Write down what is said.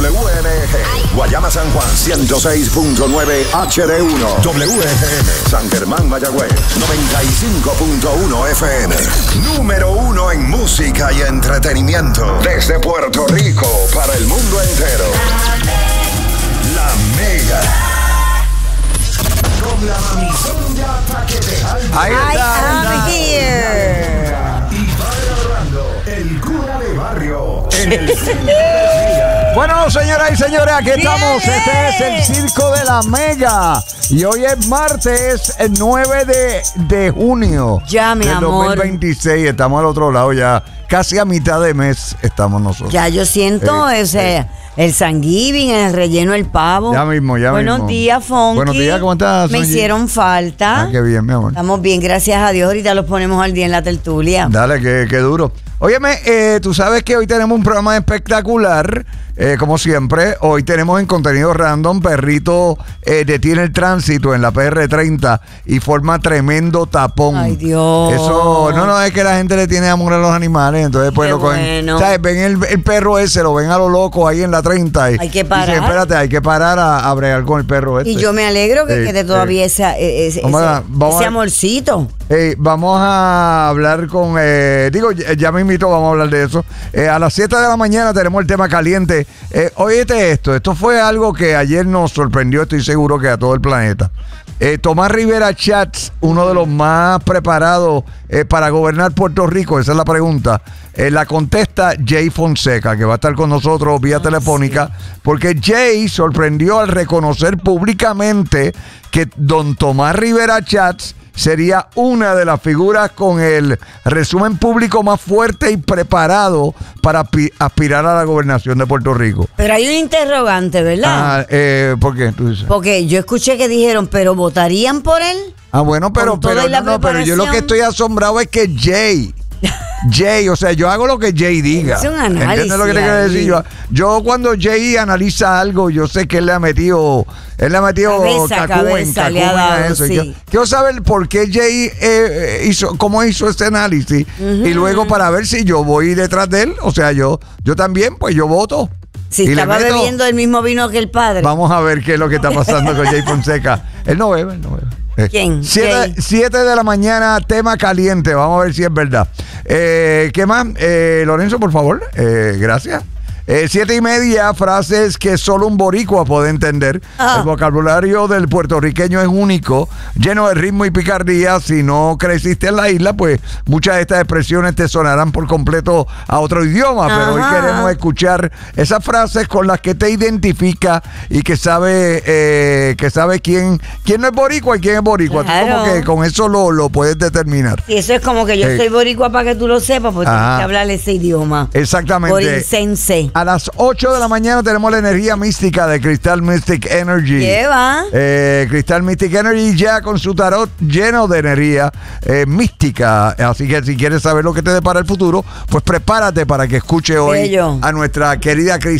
WMG, Guayama San Juan, 106.9 HD1, WFM, San Germán, Mayagüez, 95.1 FM. Número 1 en música y entretenimiento. Desde Puerto Rico para el mundo entero. La Mega. Con la mamizonga pa' que te jalta. Ahí está. Y para Orlando, el cura de barrio. En el Bueno, señoras y señores, aquí estamos. Este es el Circo de la Mega. Y hoy es martes, el 9 de junio. Ya, mi amor. 2026. Estamos al otro lado ya. Casi a mitad de mes estamos nosotros. Ya yo siento el Thanksgiving, el relleno, el pavo. Ya mismo. Buenos días, Fonky. Buenos días, ¿cómo estás? Me hicieron falta. Qué bien, mi amor. Estamos bien, gracias a Dios. Ahorita los ponemos al día en la tertulia. Dale, qué duro. Óyeme, tú sabes que hoy tenemos un programa espectacular, como siempre. Hoy tenemos en contenido random, perrito detiene el tránsito en la PR30 y forma tremendo tapón. Ay, Dios. Eso, no, es que la gente le tiene amor a los animales, entonces pues Qué lo cogen. bueno. ¿Sabes? Ven el perro ese, lo ven a lo loco ahí en la 30 y Hay que parar. dicen, espérate, hay que parar a bregar con el perro este. Y yo me alegro que quede todavía ese amorcito. Vamos a hablar con, ya me invito, vamos a hablar de eso. A las 7 de la mañana tenemos el tema caliente. Óyete esto fue algo que ayer nos sorprendió, estoy seguro que a todo el planeta. Tomás Rivera Schatz, uno de los más preparados para gobernar Puerto Rico, esa es la pregunta. La contesta Jay Fonseca, que va a estar con nosotros vía telefónica, porque Jay sorprendió al reconocer públicamente que don Tomás Rivera Schatz sería una de las figuras con el resumen público más fuerte y preparado para aspirar a la gobernación de Puerto Rico. Pero hay un interrogante, ¿verdad? ¿Por qué tú dices? Porque yo escuché que dijeron, ¿pero votarían por él? Bueno, pero yo lo que estoy asombrado es que Jay, o sea, yo hago lo que Jay diga. Es un análisis. ¿Entiendes lo que te quiero decir? Yo cuando Jay analiza algo, yo sé que él le ha metido cabeza en eso. Sí. Quiero saber por qué Jay cómo hizo ese análisis y luego para ver si yo voy detrás de él, o sea, yo también, pues yo voto. Si estaba bebiendo el mismo vino que el padre. Vamos a ver qué es lo que está pasando con Jay Fonseca. Él no bebe. ¿Quién? 7 de la mañana, tema caliente. Vamos a ver si es verdad. ¿Qué más? Lorenzo, por favor. Gracias. 7:30, frases que solo un boricua puede entender. El vocabulario del puertorriqueño es único, lleno de ritmo y picardía. Si no creciste en la isla, pues muchas de estas expresiones te sonarán por completo a otro idioma. Pero hoy queremos escuchar esas frases con las que te identifica y que sabe quién no es boricua y quién es boricua. Claro. Tú como que con eso lo puedes determinar. Y eso es como que yo soy boricua para que tú lo sepas, porque tienes que hablar ese idioma. Exactamente. Boricense. A las 8 de la mañana tenemos la energía mística de Crystal Mystic Energy. Lleva. Crystal Mystic Energy ya con su tarot lleno de energía mística. Así que si quieres saber lo que te depara el futuro, pues prepárate para que escuche hoy a nuestra querida Crystal.